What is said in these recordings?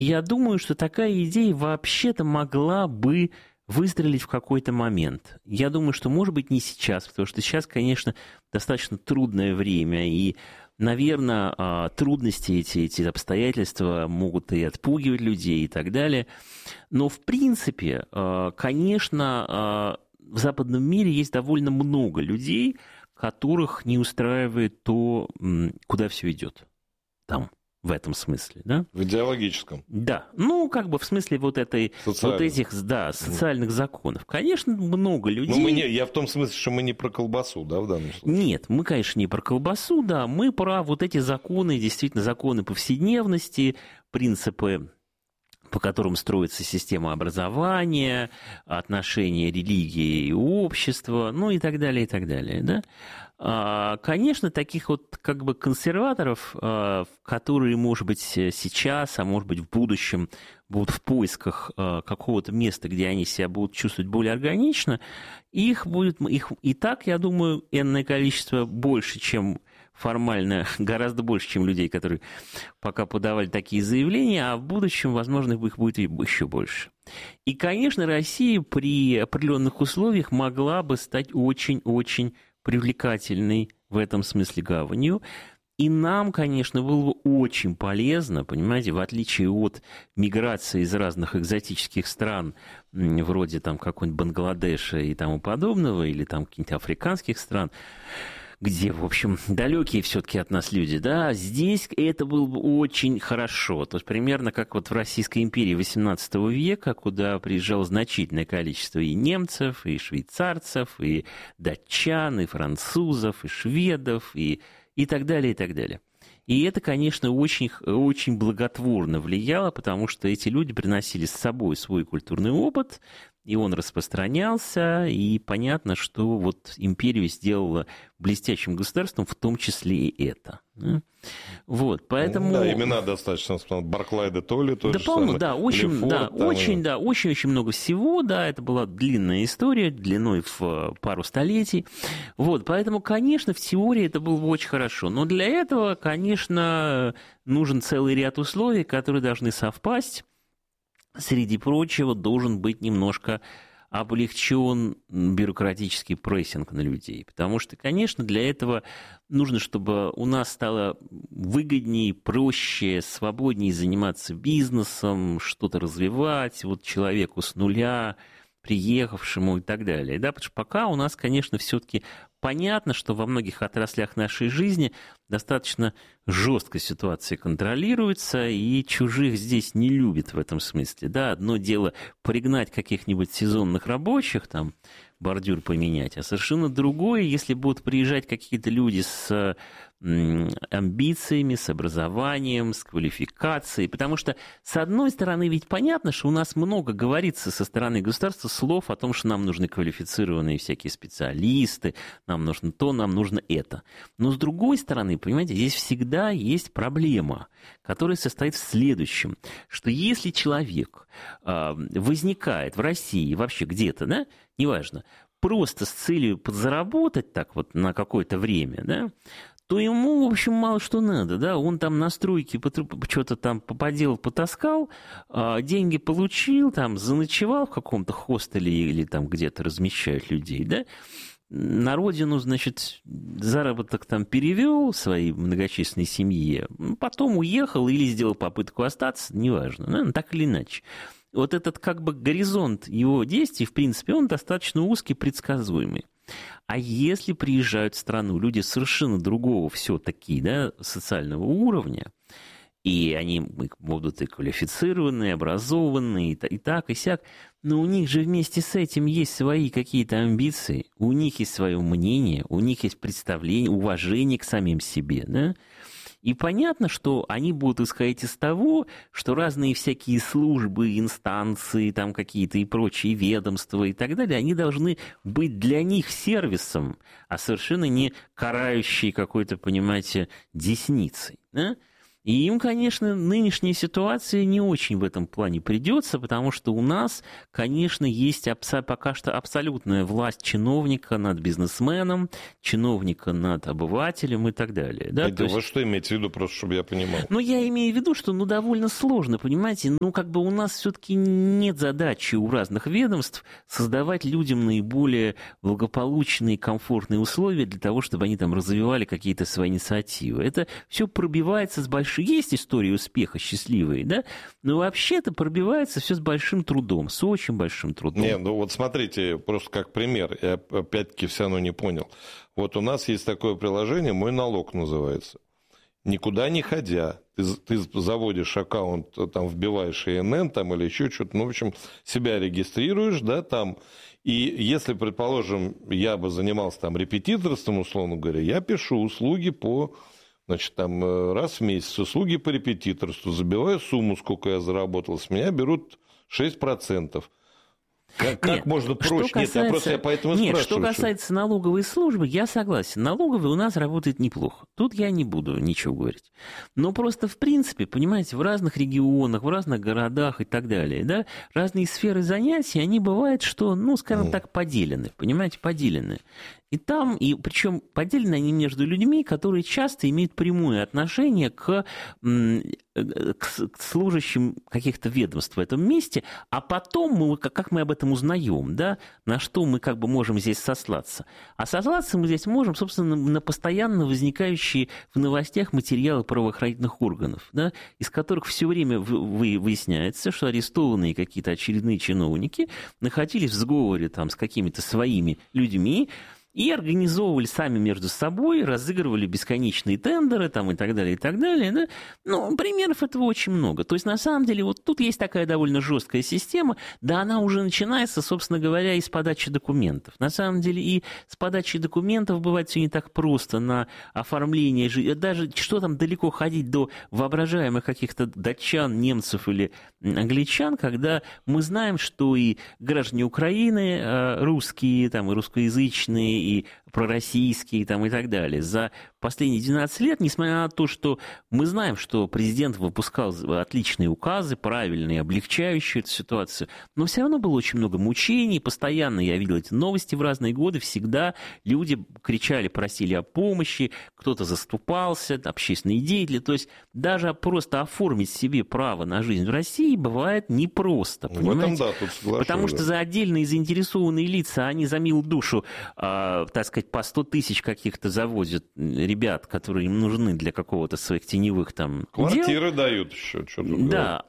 Я думаю, что такая идея вообще-то могла бы выстрелить в какой-то момент. Я думаю, что, может быть, не сейчас, потому что сейчас, конечно, достаточно трудное время, и, наверное, трудности эти обстоятельства могут и отпугивать людей и так далее. Но, в принципе, конечно, в западном мире есть довольно много людей, которых не устраивает то, куда все идет там. В этом смысле, да? В идеологическом. Да. Ну, как бы в смысле вот этих, да, социальных законов. Конечно, много людей... Я в том смысле, что мы не про колбасу, да, в данном случае? Нет, мы, конечно, не про колбасу, да, мы про вот эти законы, действительно, законы повседневности, принципы, по которым строится система образования, отношения религии и общества, ну и так далее, да. Конечно, таких вот как бы консерваторов, которые, может быть, сейчас, а может быть, в будущем будут в поисках какого-то места, где они себя будут чувствовать более органично, их и так, я думаю, энное количество больше, чем формально, гораздо больше, чем людей, которые пока подавали такие заявления, а в будущем, возможно, их будет еще больше. И, конечно, Россия при определенных условиях могла бы стать очень-очень привлекательной в этом смысле гаванью. И нам, конечно, было бы очень полезно, понимаете, в отличие от миграции из разных экзотических стран, вроде там какой-нибудь Бангладеша и тому подобного, или там каких-нибудь африканских стран, где, в общем, далекие все-таки от нас люди, да, здесь это было бы очень хорошо. То есть примерно как вот в Российской империи XVIII века, куда приезжало значительное количество и немцев, и швейцарцев, и датчан, и французов, и шведов, и так далее, и так далее. И это, конечно, очень, очень благотворно влияло, потому что эти люди приносили с собой свой культурный опыт, и он распространялся, и понятно, что вот империю сделала блестящим государством, в том числе и это. Вот, поэтому... Да, имена достаточно, Барклай де Толли тоже. Да, полно, да, очень, Лефорт, очень много всего, да, это была длинная история, длиной в пару столетий. Вот, поэтому, конечно, в теории это было бы очень хорошо, но для этого, конечно, нужен целый ряд условий, которые должны совпасть. Среди прочего, должен быть немножко облегчен бюрократический прессинг на людей. Потому что, конечно, для этого нужно, чтобы у нас стало выгоднее, проще, свободнее заниматься бизнесом, что-то развивать, вот человеку с нуля, приехавшему и так далее. Да? Потому что пока у нас, конечно, все-таки понятно, что во многих отраслях нашей жизни достаточно жестко ситуация контролируется, и чужих здесь не любят в этом смысле. Да? Одно дело пригнать каких-нибудь сезонных рабочих, там, бордюр поменять, а совершенно другое, если будут приезжать какие-то люди с амбициями, с образованием, с квалификацией, потому что, с одной стороны, ведь понятно, что у нас много говорится со стороны государства слов о том, что нам нужны квалифицированные всякие специалисты, нам нужно то, нам нужно это. Но, с другой стороны, понимаете, здесь всегда есть проблема, которая состоит в следующем, что если человек возникает в России, вообще где-то, да, неважно, просто с целью подзаработать так вот на какое-то время, да, то ему, в общем, мало что надо, да, он там на стройке что-то там поделал, потаскал, деньги получил, там, заночевал в каком-то хостеле или там где-то размещают людей, да, на родину, значит, заработок там перевел своей многочисленной семье, потом уехал или сделал попытку остаться, неважно, да, так или иначе. Вот этот как бы горизонт его действий, в принципе, он достаточно узкий, предсказуемый. А если приезжают в страну люди совершенно другого все-таки, да, социального уровня, и они будут и квалифицированные, образованные, и так, и сяк, но у них же вместе с этим есть свои какие-то амбиции, у них есть свое мнение, у них есть представление, уважение к самим себе, да. И понятно, что они будут исходить из того, что разные всякие службы, инстанции, там какие-то и прочие ведомства и так далее, они должны быть для них сервисом, а совершенно не карающей какой-то, понимаете, десницей. Да? И им, конечно, нынешняя ситуация не очень в этом плане придется, потому что у нас, конечно, есть пока что абсолютная власть чиновника над бизнесменом, чиновника над обывателем и так далее. Да? Это вы что имеете в виду, просто чтобы я понимал? Ну, я имею в виду, что довольно сложно, понимаете, как бы у нас все-таки нет задачи у разных ведомств создавать людям наиболее благополучные, комфортные условия для того, чтобы они там развивали какие-то свои инициативы. Это все пробивается с большой... Есть истории успеха счастливые, да, но вообще это пробивается все с большим трудом, с очень большим трудом. Не, ну вот смотрите, просто как пример, я опять-таки все равно не понял. Вот у нас есть такое приложение «Мой налог» называется. Никуда не ходя, ты заводишь аккаунт, там вбиваешь ИНН там, или еще что-то, ну, в общем, себя регистрируешь, да, там, и если, предположим, я бы занимался там репетиторством, условно говоря, я пишу услуги по, значит, там, раз в месяц, услуги по репетиторству, забиваю сумму, сколько я заработал, с меня берут 6%. Как можно проще? Я поэтому спрашиваю. Что касается налоговой службы, я согласен. Налоговая у нас работает неплохо. Тут я не буду ничего говорить. Но просто в принципе, понимаете, в разных регионах, в разных городах и так далее, да, разные сферы занятий, они бывают, что, скажем так, поделены. Понимаете, поделены. И там, и причем поделены они между людьми, которые часто имеют прямое отношение к служащим каких-то ведомств в этом месте, а потом как мы об этом узнаем, да, на что мы как бы можем здесь сослаться. А сослаться мы здесь можем, собственно, на постоянно возникающие в новостях материалы правоохранительных органов, да, из которых все время выясняется, что арестованные какие-то очередные чиновники находились в сговоре там с какими-то своими людьми, и организовывали сами между собой, разыгрывали бесконечные тендеры там, и так далее, и так далее. Да? Примеров этого очень много. То есть, на самом деле, вот тут есть такая довольно жесткая система, да она уже начинается, собственно говоря, и с подачи документов. На самом деле, и с подачи документов бывает все не так просто на оформление, даже что там далеко ходить до воображаемых каких-то датчан, немцев или англичан, когда мы знаем, что и граждане Украины, русские, там, и русскоязычные, и пророссийские там, и так далее. За последние 12 лет, несмотря на то, что мы знаем, что президент выпускал отличные указы, правильные, облегчающие эту ситуацию, но все равно было очень много мучений, постоянно я видел эти новости в разные годы, всегда люди кричали, просили о помощи, кто-то заступался, общественные деятели, то есть даже просто оформить себе право на жизнь в России бывает непросто, понимаете? В этом, да, тут соглашусь, потому что за отдельные заинтересованные лица, они за милую душу, так сказать, по 100 тысяч каких-то завозят ребят, которые им нужны для какого-то своих теневых там квартиры дел. Дают еще. Да,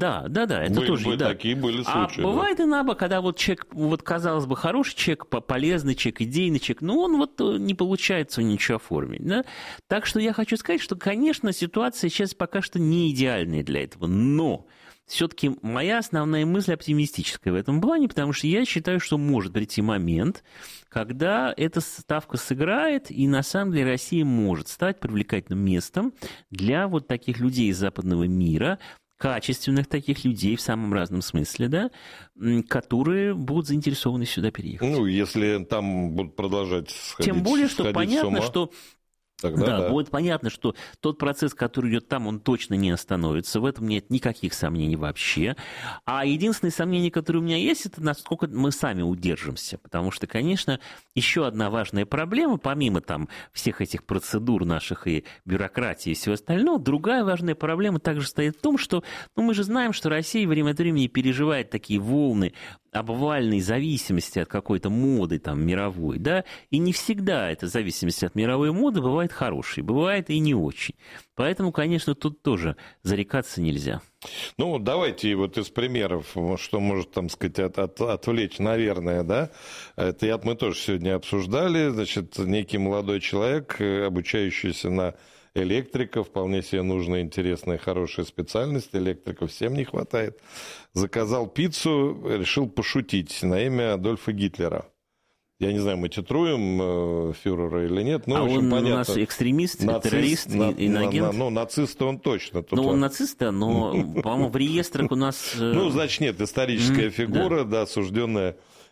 это тоже. Такие были случаи. А бывает и наоборот, когда вот человек, вот казалось бы, хороший человек, полезный человек, идейный человек, но он вот не получается ничего оформить. Да? Так что я хочу сказать, что, конечно, ситуация сейчас пока что не идеальная для этого, но все-таки моя основная мысль оптимистическая в этом плане, потому что я считаю, что может прийти момент, когда эта ставка сыграет, и на самом деле Россия может стать привлекательным местом для вот таких людей из западного мира, качественных таких людей в самом разном смысле, да, которые будут заинтересованы сюда переехать. Если там будут продолжать сходить. Тем более, что понятно, что тогда будет понятно, что тот процесс, который идет там, он точно не остановится. В этом нет никаких сомнений вообще. А единственное сомнение, которое у меня есть, это насколько мы сами удержимся. Потому что, конечно, еще одна важная проблема, помимо там всех этих процедур наших и бюрократии и всего остального, другая важная проблема также стоит в том, что мы же знаем, что Россия время от времени переживает такие волны обвальной зависимости от какой-то моды там мировой, да, и не всегда эта зависимость от мировой моды бывает хорошей, бывает и не очень. Поэтому, конечно, тут тоже зарекаться нельзя. Давайте вот из примеров, что может, там сказать, отвлечь, наверное, да, это мы тоже сегодня обсуждали, значит, некий молодой человек, обучающийся на электрика, вполне себе нужная, интересная, хорошая специальность, электриков всем не хватает. Заказал пиццу, решил пошутить на имя Адольфа Гитлера. Я не знаю, мы титруем фюрера или нет. В общем, он понятно, у нас экстремист, террорист, иноагент? Нацист он точно. Он нацист, но, по-моему, в реестрах у нас... значит, нет, историческая фигура, да, осужденная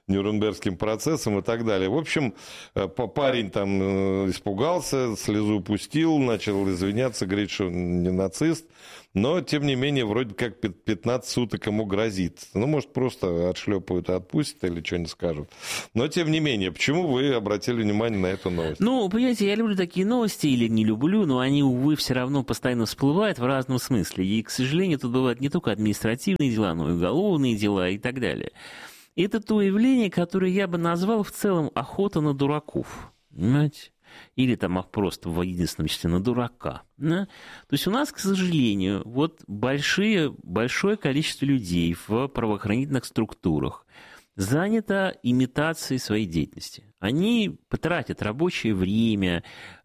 Нюрнбергским процессом и так далее. В общем, парень там испугался, слезу пустил, начал извиняться, говорит, что не нацист. Но, тем не менее, вроде как 15 суток ему грозит. Ну, может, просто отшлепают и отпустят или что-нибудь скажут. Но, тем не менее, почему вы обратили внимание на эту новость? Ну, понимаете, я люблю такие новости или не люблю, но они, увы, все равно постоянно всплывают в разном смысле. И, к сожалению, тут бывают не только административные дела, но и уголовные дела и так далее. Это то явление, которое я бы назвал в целом охота на дураков. Понимаете? Или там просто в единственном числе на дурака. Да? То есть у нас, к сожалению, вот большое количество людей в правоохранительных структурах занято имитацией своей деятельности. Они потратят рабочее время,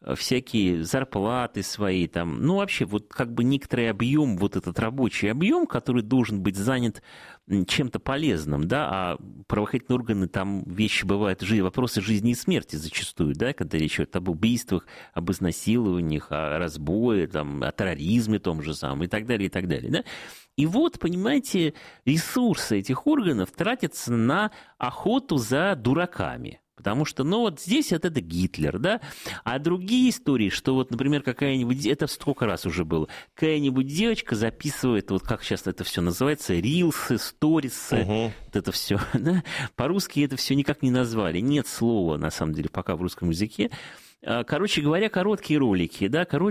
всякие зарплаты свои, там, ну, вообще, вот как бы некоторый объем, вот этот рабочий объем, который должен быть занят чем-то полезным, да, а правоохранительные органы, там вещи бывают, вопросы жизни и смерти зачастую, да, когда речь идет об убийствах, об изнасилованиях, о разбое, там, о терроризме том же самом и так далее, да. И вот, понимаете, ресурсы этих органов тратятся на охоту за дураками. Потому что, ну, вот здесь это Гитлер, да, а другие истории, что вот, например, какая-нибудь, это сколько раз уже было, какая-нибудь девочка записывает, вот как сейчас это все называется, рилсы, сторисы, вот это все, да, по-русски это все никак не назвали, нет слова, на самом деле, пока в русском языке. Короче говоря, короткие ролики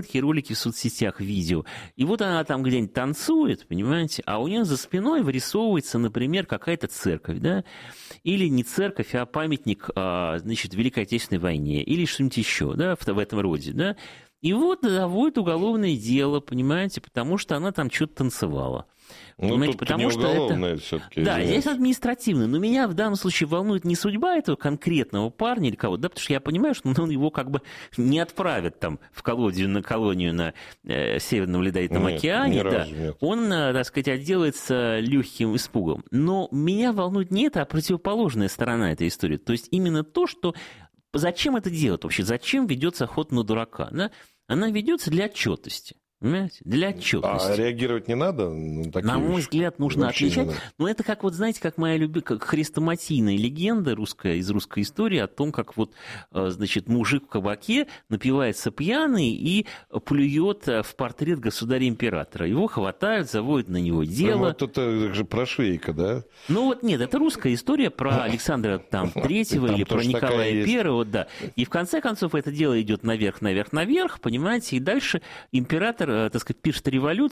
в соцсетях, видео. И вот она там где-нибудь танцует, понимаете, а у нее за спиной вырисовывается, например, какая-то церковь, да, или не церковь, а памятник, значит, Великой Отечественной войне, или что-нибудь еще, да, в этом роде, да. И вот заводит уголовное дело, понимаете, потому что она там что-то танцевала. Ну, тут потому не уголовное все-таки. Да, здесь административное. Но меня в данном случае волнует не судьба этого конкретного парня или кого-то, да, потому что я понимаю, что он его как бы не отправят там в колонию на Северном Ледовитом океане. Да. Он, так сказать, отделается легким испугом. Но меня волнует не это, а противоположная сторона этой истории. То есть именно то, что зачем это делать вообще? Зачем ведется охота на дурака? Да? Она ведется для отчетности. Понимаете? Для отчетности. А реагировать не надо? На мой взгляд, нужно отличать. Но это как, вот знаете, как моя как хрестоматийная легенда русская, из русской истории о том, как вот, значит, мужик в кабаке напивается пьяный и плюет в портрет государя-императора. Его хватают, заводят на него дело. Вот это же про Швейка, да? Ну вот нет, это русская история про Александра там, Третьего или про Николая Первого, да. И в конце концов это дело идет наверх, понимаете, и дальше император, так сказать, пишет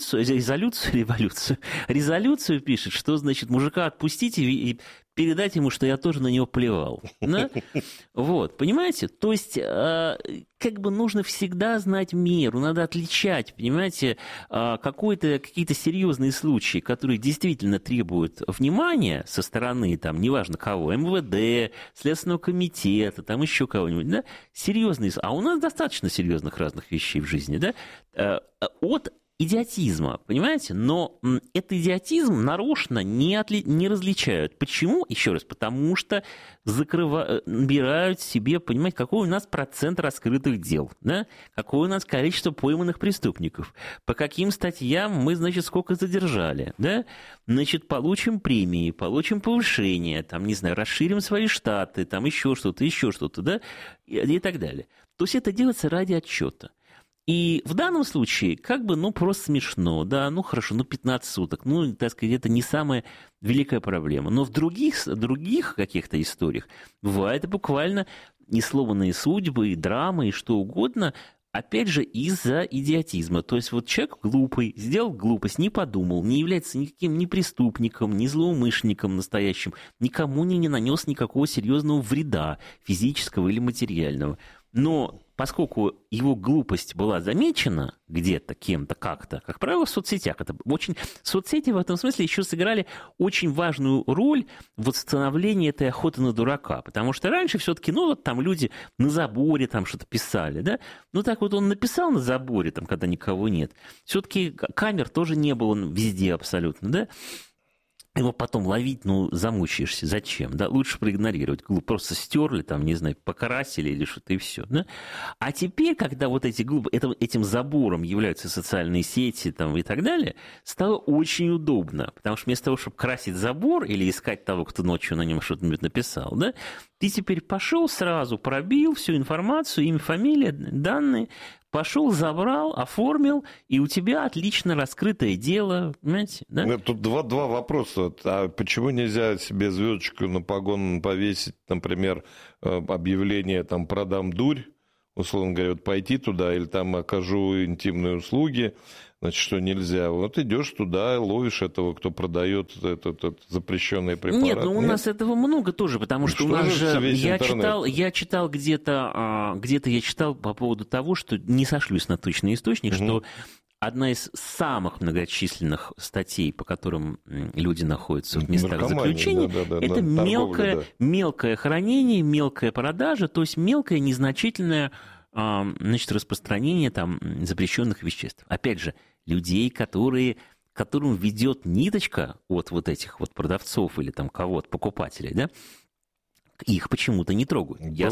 резолюцию пишет, что, значит, мужика отпустите и передать ему, что я тоже на него плевал. Да? Вот, понимаете? То есть, как бы нужно всегда знать меру, надо отличать, понимаете, какие-то серьезные случаи, которые действительно требуют внимания со стороны, там, неважно кого, МВД, Следственного комитета, там еще кого-нибудь, да, серьезные, а у нас достаточно серьезных разных вещей в жизни, да, от идиотизма, понимаете? Но этот идиотизм нарочно не различают. Почему? Еще раз, потому что набирают себе, понимаете, какой у нас процент раскрытых дел, да? Какое у нас количество пойманных преступников, по каким статьям мы, значит, сколько задержали, да? Значит, получим премии, получим повышение, там, не знаю, расширим свои штаты, там, еще что-то, да? И так далее. То есть это делается ради отчета. И в данном случае, как бы, ну, просто смешно, да, ну, хорошо, 15 суток, ну, так сказать, это не самая великая проблема. Но в других каких-то историях бывает буквально несломанные судьбы, и драмы, и что угодно, опять же, из-за идиотизма. То есть вот человек глупый, сделал глупость, не подумал, не является никаким ни преступником, ни злоумышленником настоящим, никому не нанес никакого серьезного вреда, физического или материального. Но поскольку его глупость была замечена где-то, кем-то, как-то, как правило, в соцсетях, соцсети в этом смысле еще сыграли очень важную роль в становлении этой охоты на дурака. Потому что раньше все-таки, ну, вот там люди на заборе там что-то писали, да? Ну, так вот он написал на заборе, там, когда никого нет. Все-таки камер тоже не было везде абсолютно, да? его потом ловить, ну, замучаешься. Зачем? Да, лучше проигнорировать. Просто стерли, там, не знаю, покрасили или что-то, и все. Да? А теперь, когда вот этим забором являются социальные сети там, и так далее, стало очень удобно. Потому что вместо того, чтобы красить забор или искать того, кто ночью на нем что-то написал, да, ты теперь пошел сразу, пробил всю информацию, имя, фамилия, данные, пошел, забрал, оформил, и у тебя отлично раскрытое дело, понимаете? Да? Тут два вопроса. А почему нельзя себе звездочку на погон повесить, например, объявление там «продам дурь», условно говоря, вот пойти туда или там окажу интимные услуги, значит, что нельзя. Вот идешь туда, ловишь этого, кто продает этот запрещенный препарат. Нет, ну у нас этого много тоже, потому что у нас же я читал где-то я читал по поводу того, что не сошлюсь на точный источник, что одна из самых многочисленных статей, по которым люди находятся в местах заключения, это мелкое хранение, мелкая продажа, то есть мелкое незначительное, значит, распространение там запрещенных веществ. Опять же, людей, которым ведет ниточка от вот этих вот продавцов или там кого-то, покупателей, да, их почему-то не трогают. Я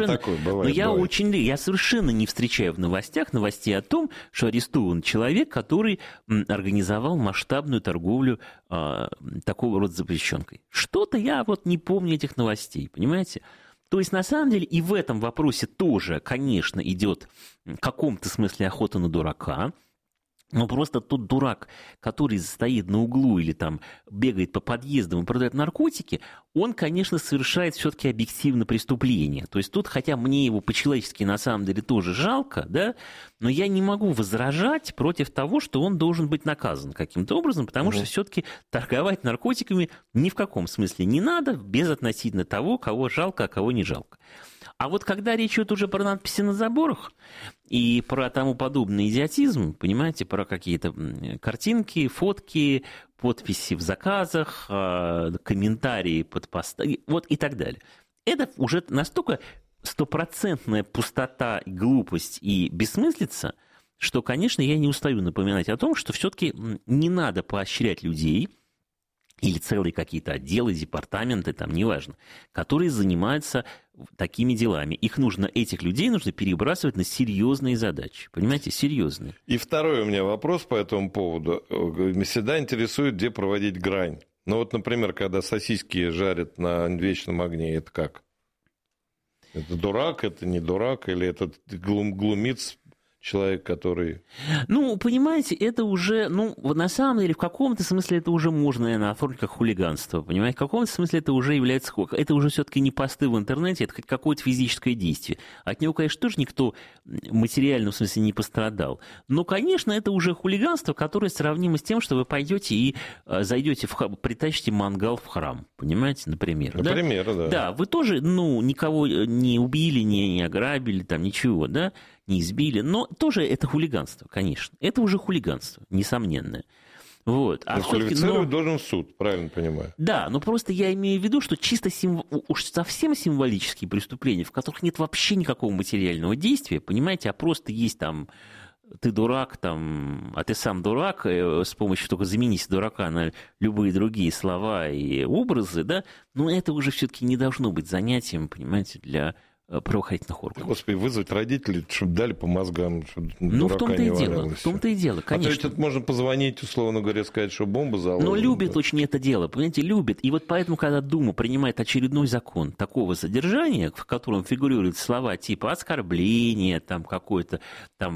совершенно не встречаю в новостях новостей о том, что арестован человек, который организовал масштабную торговлю такого рода запрещенкой. Что-то я вот не помню этих новостей, понимаете? То есть, на самом деле, и в этом вопросе тоже, конечно, идет в каком-то смысле охота на дурака. Но просто тот дурак, который стоит на углу или там бегает по подъездам и продает наркотики, он, конечно, совершает все-таки объективно преступление. То есть тут, хотя мне его по-человечески на самом деле тоже жалко, да, но я не могу возражать против того, что он должен быть наказан каким-то образом, потому что все-таки торговать наркотиками ни в каком смысле не надо, безотносительно того, кого жалко, а кого не жалко. А вот когда речь идет уже про надписи на заборах и про тому подобный идиотизм, понимаете, про какие-то картинки, фотки, подписи в заказах, комментарии под постами, вот и так далее. Это уже настолько стопроцентная пустота, глупость и бессмыслица, что, конечно, я не устаю напоминать о том, что все-таки не надо поощрять людей, или целые какие-то отделы, департаменты, там, неважно, которые занимаются такими делами. Этих людей нужно перебрасывать на серьезные задачи. Понимаете, серьезные. И второй у меня вопрос по этому поводу. Всегда интересует, где проводить грань. Ну вот, например, когда сосиски жарят на вечном огне, это как? Это дурак, это не дурак, или это глумится человек, который... Ну, понимаете, это уже, на самом деле, в каком-то смысле это уже можно, наверное, оформить как хулиганство, понимаете? В каком-то смысле это уже является... Это уже все-таки не посты в интернете, это хоть какое-то физическое действие. От него, конечно, тоже никто материально, в смысле, не пострадал. Но, конечно, это уже хулиганство, которое сравнимо с тем, что вы пойдете и зайдете, притащите мангал в храм, понимаете, например. Например, да. Да, вы тоже, никого не убили, не ограбили, там, ничего, да, не избили, но тоже это хулиганство, конечно. Это уже хулиганство, несомненное. Вот. Но квалифицировать должен суд, правильно понимаю? Да, но просто я имею в виду, что чисто уж совсем символические преступления, в которых нет вообще никакого материального действия, понимаете, а просто есть там ты дурак, там, а ты сам дурак, с помощью только заменить дурака на любые другие слова и образы, да, но это уже все-таки не должно быть занятием, понимаете, для правоохранительных органов. Господи, вызвать родителей, чтобы дали по мозгам, чтобы дурака не валялось. В том-то и дело, конечно. А то есть можно позвонить, условно говоря, сказать, что бомба заложена. Но любят очень это дело, понимаете, любят. И вот поэтому, когда Дума принимает очередной закон такого содержания, в котором фигурируют слова типа оскорбление, там какое-то, там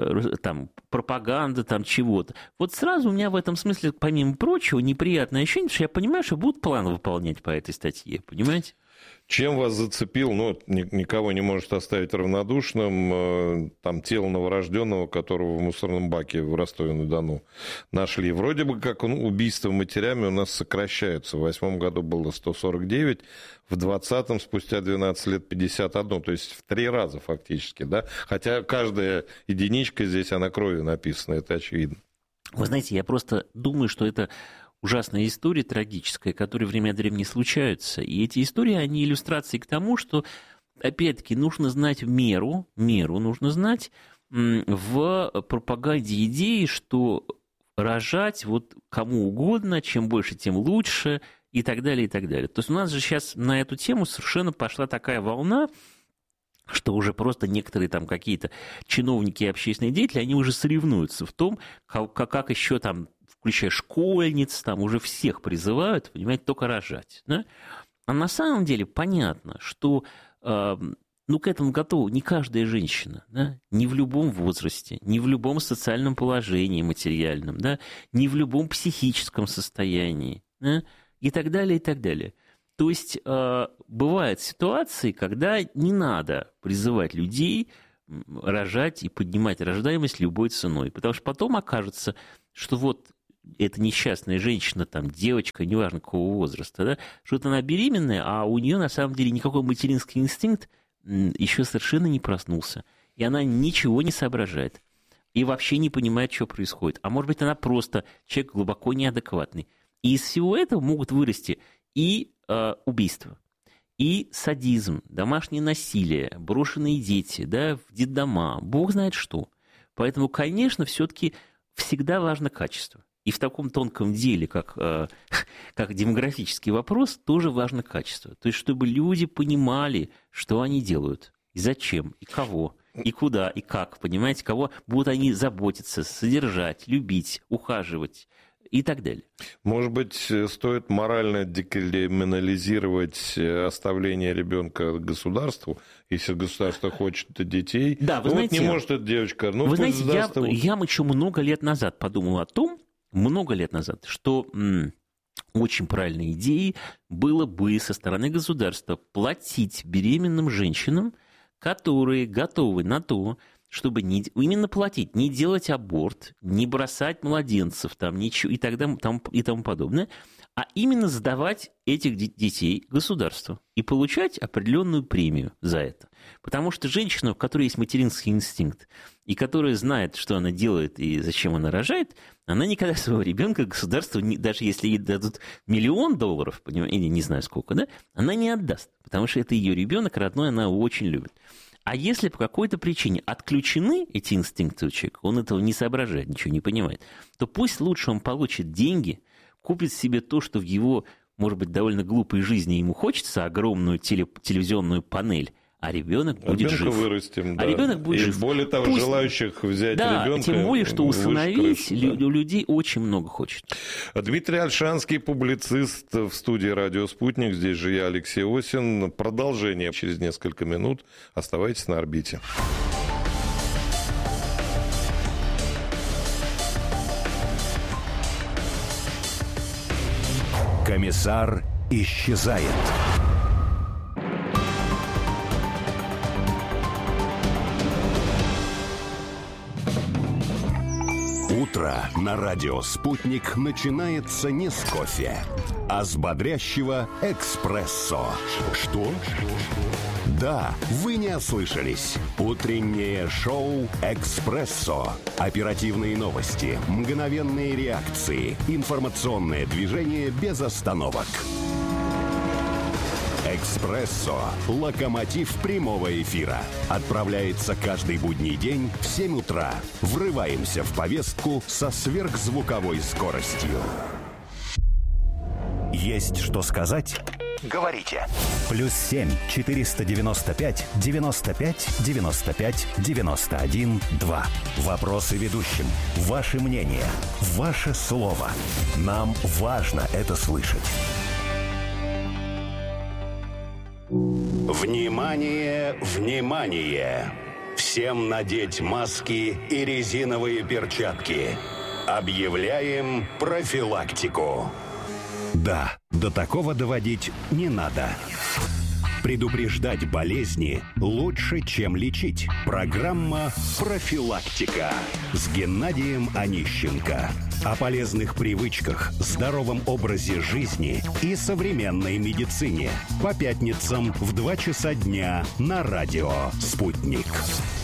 пропаганда, там чего-то, вот сразу у меня в этом смысле, помимо прочего, неприятное ощущение, что я понимаю, что будут план выполнять по этой статье, понимаете? Чем вас зацепил, никого не может оставить равнодушным, там тело новорожденного, которого в мусорном баке в Ростове-на-Дону нашли. Вроде бы как убийства матерями у нас сокращаются. В 2008 году было 149, в 2020 спустя 12 лет 51, то есть в 3 раза фактически, да? Хотя каждая единичка здесь, она кровью написана, это очевидно. Вы знаете, я просто думаю, что это ужасная история, трагическая, которые время от времени случаются. И эти истории, они иллюстрации к тому, что, опять-таки, нужно знать меру нужно знать в пропаганде идеи, что рожать вот кому угодно, чем больше, тем лучше, и так далее, и так далее. То есть у нас же сейчас на эту тему совершенно пошла такая волна, что уже просто некоторые там какие-то чиновники и общественные деятели, они уже соревнуются в том, как еще там, включая школьниц, там уже всех призывают, понимаете, только рожать. Да? А на самом деле понятно, что к этому готова не каждая женщина, да? Не в любом возрасте, не в любом социальном положении материальном, да? Не в любом психическом состоянии, да? И так далее, и так далее. То есть бывают ситуации, когда не надо призывать людей рожать и поднимать рождаемость любой ценой, потому что потом окажется, что вот эта несчастная женщина, там, девочка, неважно какого возраста, да, что-то она беременная, а у нее на самом деле никакой материнский инстинкт еще совершенно не проснулся, и она ничего не соображает, и вообще не понимает, что происходит. А может быть, она просто человек глубоко неадекватный. И из всего этого могут вырасти и убийство, и садизм, домашнее насилие, брошенные дети, да, в детдома, бог знает что. Поэтому, конечно, все-таки всегда важно качество. И в таком тонком деле, как демографический вопрос, тоже важно качество. То есть, чтобы люди понимали, что они делают, и зачем, и кого, и куда, и как, понимаете, кого будут они заботиться, содержать, любить, ухаживать и так далее. Может быть, стоит морально декриминализировать оставление ребенка государству, если государство хочет детей. Да, вы знаете, вот не может эта девочка. Вы знаете, я еще много лет назад подумал о том, что очень правильной идеей было бы со стороны государства платить беременным женщинам, которые готовы на то, чтобы именно платить, не делать аборт, не бросать младенцев там, ничего, и тому подобное, а именно сдавать этих детей государству и получать определенную премию за это. Потому что женщина, у которой есть материнский инстинкт, и которая знает, что она делает и зачем она рожает, она никогда своего ребенка государству, даже если ей дадут $1 миллион, или не знаю сколько, да, она не отдаст, потому что это ее ребенок родной, она его очень любит. А если по какой-то причине отключены эти инстинкты у человека, он этого не соображает, ничего не понимает, то пусть лучше он получит деньги, купит себе то, что в его, может быть, довольно глупой жизни ему хочется, огромную телевизионную панель, а ребенок будет жив. Вырастим, да. А ребенок будет жив. Более того, желающих взять ребенка. Тем более, что усыновить у людей очень много хочет. Дмитрий Ольшанский, публицист, в студии «Радио Спутник». Здесь же я, Алексей Осин. Продолжение через несколько минут. Оставайтесь на орбите. Комиссар исчезает. Утро на радио «Спутник» начинается не с кофе, а с бодрящего эспрессо. Что? Да, вы не ослышались. Утреннее шоу «Экспрессо». Оперативные новости, мгновенные реакции, информационное движение без остановок. «Экспрессо» – локомотив прямого эфира. Отправляется каждый будний день в 7 утра. Врываемся в повестку со сверхзвуковой скоростью. Есть что сказать? Говорите. +7 495 95 95 91 2. Вопросы ведущим. Ваше мнение. Ваше слово. Нам важно это слышать. Внимание, внимание! Всем надеть маски и резиновые перчатки. Объявляем профилактику. Да, до такого доводить не надо. Предупреждать болезни лучше, чем лечить. Программа «Профилактика» с Геннадием Онищенко. О полезных привычках, здоровом образе жизни и современной медицине. По пятницам в 2 часа дня на радио «Спутник».